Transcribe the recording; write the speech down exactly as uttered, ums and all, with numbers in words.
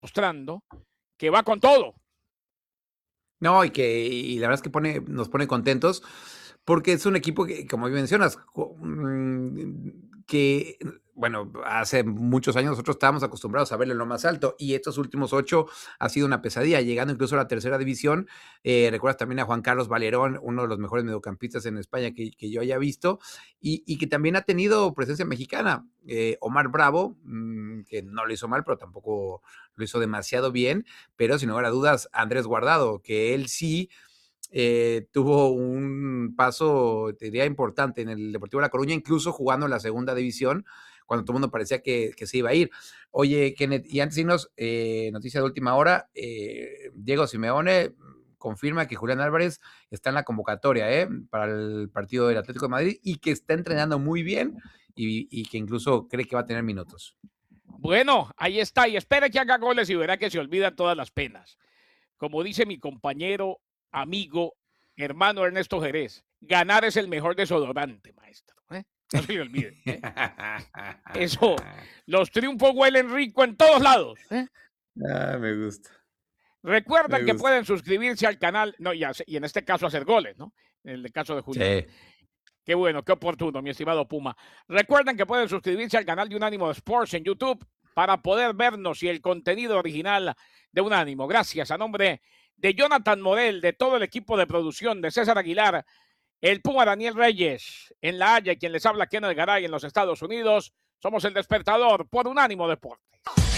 mostrando que va con todo. No, y que y la verdad es que pone nos pone contentos, porque es un equipo que, como bien mencionas, co mm, que, bueno, hace muchos años nosotros estábamos acostumbrados a verlo en lo más alto, y estos últimos ocho ha sido una pesadilla, llegando incluso a la tercera división. Eh, recuerdas también a Juan Carlos Valerón, uno de los mejores mediocampistas en España que que yo haya visto, y y que también ha tenido presencia mexicana. Eh, Omar Bravo, mm, que no lo hizo mal, pero tampoco lo hizo demasiado bien, pero sin lugar a dudas, Andrés Guardado, que él sí, eh, tuvo un paso, te diría, importante en el Deportivo La Coruña, incluso jugando en la segunda división, cuando todo el mundo parecía que, que se iba a ir. Oye, Kenneth, y antes de irnos, eh, noticia de última hora, eh, Diego Simeone confirma que Julián Álvarez está en la convocatoria eh, para el partido del Atlético de Madrid y que está entrenando muy bien y, y que incluso cree que va a tener minutos. Bueno, ahí está, y espere que haga goles y verá que se olvidan todas las penas. Como dice mi compañero, amigo, hermano Ernesto Jerez, ganar es el mejor desodorante, maestro. ¿eh? No se le olvide. ¿eh? Eso, los triunfos huelen rico en todos lados. ¿eh? Ah, me gusta. Recuerdan Me que gusta. pueden suscribirse al canal, no, y, y en este caso hacer goles, ¿no? En el caso de Julián. Sí. Qué bueno, qué oportuno, mi estimado Puma. Recuerden que pueden suscribirse al canal de Unánimo Sports en YouTube para poder vernos y el contenido original de Unánimo. Gracias a nombre de Jonathan Morel, de todo el equipo de producción, de César Aguilar, el Puma Daniel Reyes en La Haya, quien les habla Kenneth Garay en los Estados Unidos. Somos el despertador por Unánimo Deportes.